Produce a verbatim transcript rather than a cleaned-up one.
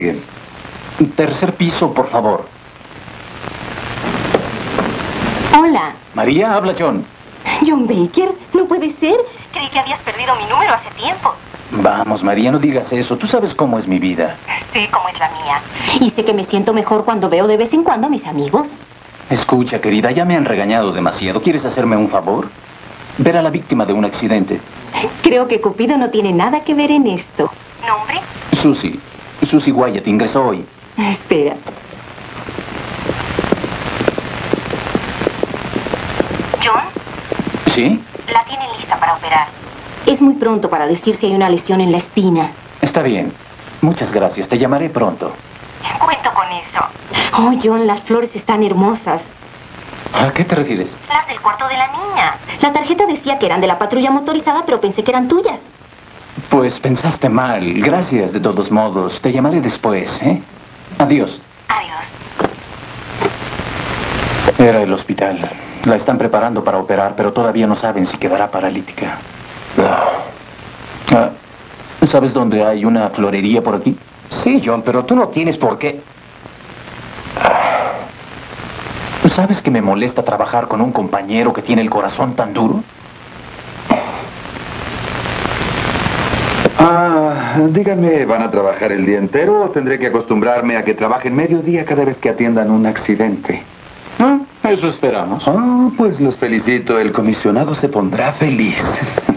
Bien. Tercer piso, por favor. Hola. María, habla John. John Baker, no puede ser. Creí que habías perdido mi número hace tiempo. Vamos, María, no digas eso. Tú sabes cómo es mi vida. Sé cómo es la mía. Y sé que me siento mejor cuando veo de vez en cuando a mis amigos. Escucha, querida, ya me han regañado demasiado. ¿Quieres hacerme un favor? Ver a la víctima de un accidente. Creo que Cupido no tiene nada que ver en esto. ¿Nombre? Susie. Susie Wyatt ingresó hoy. Espera. ¿John? ¿Sí? La tienen lista para operar. Es muy pronto para decir si hay una lesión en la espina. Está bien. Muchas gracias. Te llamaré pronto. Cuento con eso. Oh, John, las flores están hermosas. ¿A qué te refieres? Las del cuarto de la niña. La tarjeta decía que eran de la patrulla motorizada, pero pensé que eran tuyas. Pues pensaste mal. Gracias, de todos modos. Te llamaré después, ¿eh? Adiós. Adiós. Era el hospital. La están preparando para operar, pero todavía no saben si quedará paralítica. Ah, ¿sabes dónde hay una florería por aquí? Sí, John, pero tú no tienes por qué. ¿Sabes que me molesta trabajar con un compañero que tiene el corazón tan duro? Ah, díganme, ¿van a trabajar el día entero o tendré que acostumbrarme a que trabajen mediodía cada vez que atiendan un accidente? Ah, eso esperamos. Ah, pues los felicito. El comisionado se pondrá feliz.